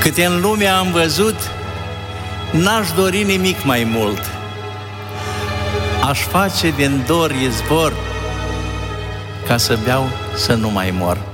Câte în lume am văzut, n-aș dori nimic mai mult. Aș face din dor izvor ca să beau să nu mai mor.